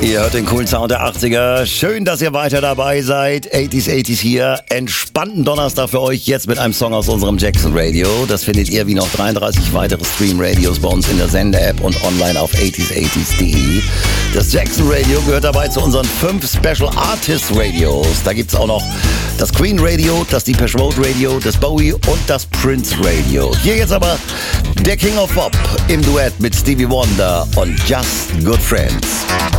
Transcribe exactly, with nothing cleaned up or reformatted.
Ihr hört den coolen Sound der achtziger. Schön, dass ihr weiter dabei seid. achtziger achtziger hier. Entspannten Donnerstag für euch jetzt mit einem Song aus unserem Jackson Radio. Das findet ihr wie noch dreiunddreißig weitere Stream-Radios bei uns in der Sender-App und online auf achtziger achtziger punkt de. Das Jackson Radio gehört dabei zu unseren fünf Special Artist Radios. Da gibt's auch noch das Queen Radio, das Depeche Mode Radio, das Bowie und das Prince Radio. Hier jetzt aber der King of Pop im Duett mit Stevie Wonder und Just Good Friends.